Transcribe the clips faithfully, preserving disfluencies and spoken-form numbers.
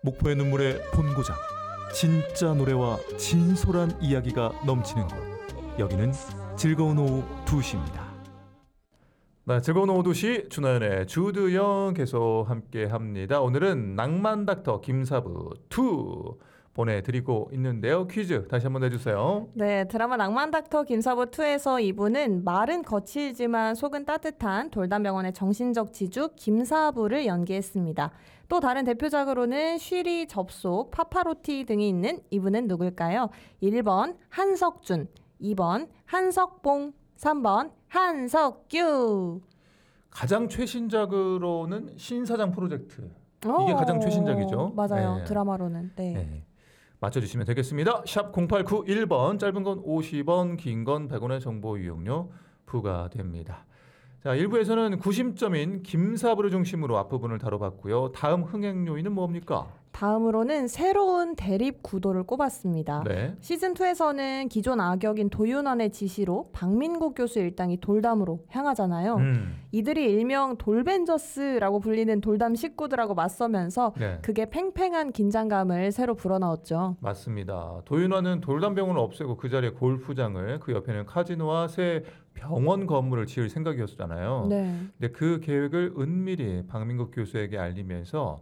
목포의 눈물의 본고장, 진짜 노래와 진솔한 이야기가 넘치는 곳, 여기는 즐거운 오후 두 시입니다. 네, 즐거운 오후 두 시 준하연의 주드영 계속 함께합니다. 오늘은 낭만 닥터 김사부 이 보내드리고 있는데요. 퀴즈 다시 한번 내주세요. 네, 드라마 낭만 닥터 김사부 이에서 이분은 말은 거칠지만 속은 따뜻한 돌담병원의 정신적 지주 김사부를 연기했습니다. 또 다른 대표작으로는 쉬리, 접속, 파파로티 등이 있는 이분은 누굴까요? 일 번 한석준, 이 번 한석봉, 삼 번 한석규. 가장 최신작으로는 신사장 프로젝트. 이게 오, 가장 최신작이죠. 맞아요. 네. 드라마로는. 네. 네. 맞춰주시면 되겠습니다. 샵 공팔구일 번, 짧은 건 오십 원, 긴 건 백 원의 정보 이용료 부과됩니다. 자, 일 부에서는 구심점인 김사부를 중심으로 앞부분을 다뤄봤고요. 다음 흥행 요인은 뭡니까? 다음으로는 새로운 대립 구도를 꼽았습니다. 네. 시즌이에서는 기존 악역인 도윤원의 지시로 박민국 교수 일당이 돌담으로 향하잖아요. 음. 이들이 일명 돌벤저스라고 불리는 돌담 식구들하고 맞서면서 네. 그게 팽팽한 긴장감을 새로 불어넣었죠. 맞습니다. 도윤화는 돌담병원을 없애고 그 자리에 골프장을, 그 옆에는 카지노와 새 병원 건물을 지을 생각이었잖아요. 네. 근데 그 계획을 은밀히 박민국 교수에게 알리면서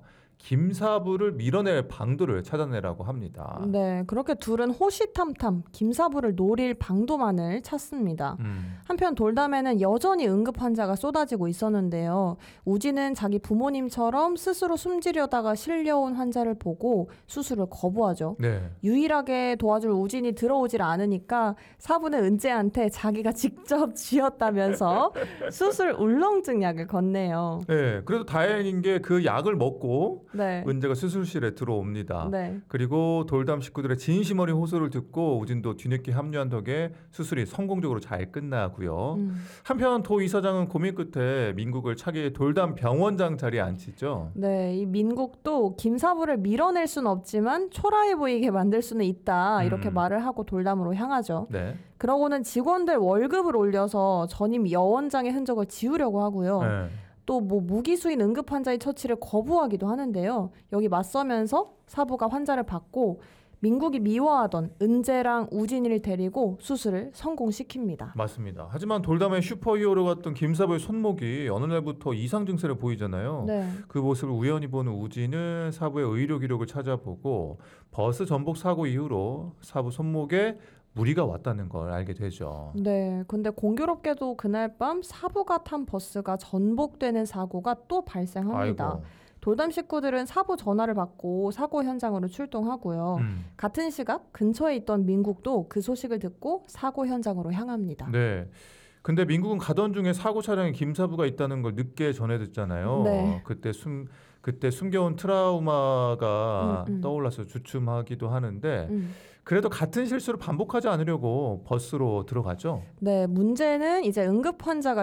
김사부를 밀어낼 방도를 찾아내라고 합니다. 네, 그렇게 둘은 호시탐탐 김사부를 노릴 방도만을 찾습니다. 음. 한편 돌담에는 여전히 응급 환자가 쏟아지고 있었는데요. 우진은 자기 부모님처럼 스스로 숨지려다가 실려온 환자를 보고 수술을 거부하죠. 네. 유일하게 도와줄 우진이 들어오질 않으니까 사부는 은재한테 자기가 직접 쥐었다면서 수술 울렁증 약을 건네요. 네, 그래도 다행인 게 그 약을 먹고 네. 은재가 수술실에 들어옵니다. 네. 그리고 돌담 식구들의 진심 어린 호소를 듣고 우진도 뒤늦게 합류한 덕에 수술이 성공적으로 잘 끝나고요. 음. 한편 도 이사장은 고민 끝에 민국을 차기 돌담 병원장 자리에 앉히죠. 네, 이 민국도 김사부를 밀어낼 수는 없지만 초라해 보이게 만들 수는 있다 이렇게 음. 말을 하고 돌담으로 향하죠. 네. 그러고는 직원들 월급을 올려서 전임 여원장의 흔적을 지우려고 하고요. 네. 또 뭐 무기수인 응급 환자의 처치를 거부하기도 하는데요. 여기 맞서면서 사부가 환자를 받고 민국이 미워하던 은재랑 우진이를 데리고 수술을 성공시킵니다. 맞습니다. 하지만 돌담의 슈퍼히어로 같던 김사부의 손목이 어느 날부터 이상 증세를 보이잖아요. 네. 그 모습을 우연히 보는 우진은 사부의 의료 기록을 찾아보고 버스 전복 사고 이후로 사부 손목에 무리가 왔다는 걸 알게 되죠. 네. 근데 공교롭게도 그날 밤 사부가 탄 버스가 전복되는 사고가 또 발생합니다. 아이고. 돌담 식구들은 사부 전화를 받고 사고 현장으로 출동하고요. 음. 같은 시각 근처에 있던 민국도 그 소식을 듣고 사고 현장으로 향합니다. 네. 근데 민국은 가던 중에 사고 차량에 김사부가 있다는 걸 늦게 전해 듣잖아요. 네. 그때 숨 그때 숨겨온 트라우마가 음, 음. 떠올라서 주춤하기도 하는데 음. 그래도 같은 실수를 반복하지 않으려고 버스로 들어가죠. 네, 문제는 이제 응급 환자가